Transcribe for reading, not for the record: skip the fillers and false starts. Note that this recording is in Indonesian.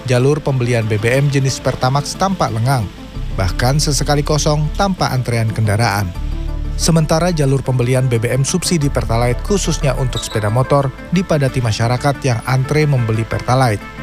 jalur pembelian BBM jenis Pertamax tampak lengang, bahkan sesekali kosong tanpa antrean kendaraan. Sementara jalur pembelian BBM subsidi Pertalite khususnya untuk sepeda motor dipadati masyarakat yang antre membeli Pertalite.